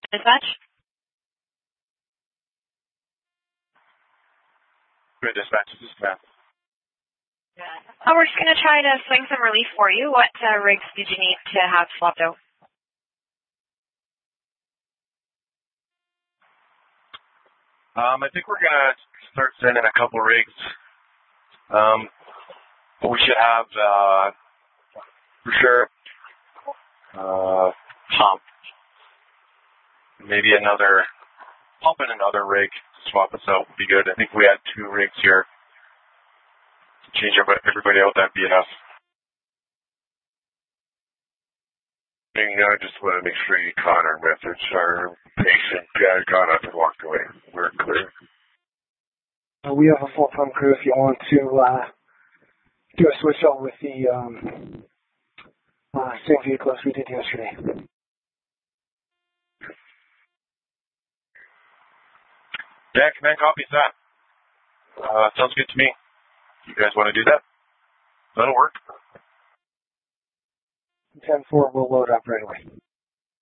Dispatch? Good dispatch. This is Matt. We're just going to try to swing some relief for you. What rigs did you need to have swapped out? I think we're going to start sending a couple rigs. We should have, for sure, pump. Maybe another pump and another rig to swap us out would be good. I think we had 2 rigs here. To change everybody out, that'd be enough. I just want to make sure you caught our message. Our patient got up and walked away. We're clear. We have a full pump crew if you want to do a switch out with the same vehicle as we did yesterday. Yeah, command copies that. Sounds good to me. You guys want to do that? That'll work. 10-4 will load up right away.